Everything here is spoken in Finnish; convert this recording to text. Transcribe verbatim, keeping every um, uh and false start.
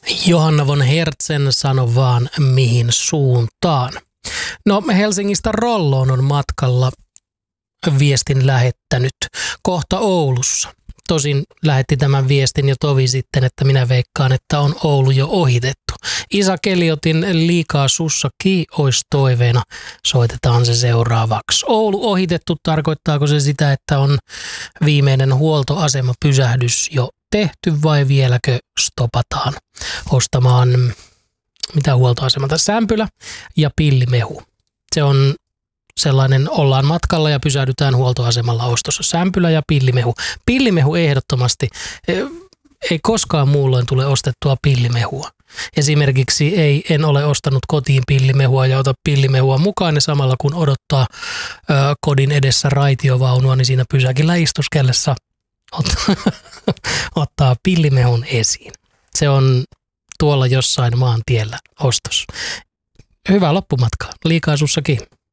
Johanna von Hertzen sano vaan mihin suuntaan. No Helsingistä Rolloon on matkalla viestin lähettänyt kohta Oulussa. Tosin lähetti tämän viestin jo tovi sitten, että minä veikkaan, että on Oulu jo ohitettu. Isa Keliotin Liikaa sussa ki ois toiveena. Soitetaan se seuraavaksi. Oulu ohitettu, tarkoittaako se sitä, että on viimeinen huoltoasemapysähdys jo tehty vai vieläkö stopataan ostamaan mitä huoltoasemalta? Sämpylä ja pillimehu. Se on sellainen, ollaan matkalla ja pysähdytään huoltoasemalla ostossa. Sämpylä ja pillimehu. Pillimehu ehdottomasti. Ei koskaan muulloin tule ostettua pillimehua. Esimerkiksi ei, en ole ostanut kotiin pillimehua ja ota pillimehua mukaan ja samalla kun odottaa ö, kodin edessä raitiovaunua, niin siinä pysäkillä istuskellessa ottaa, ottaa pillimehun esiin. Se on tuolla jossain maantiellä ostos. Hyvää loppumatkaa. Liikaa sussakin.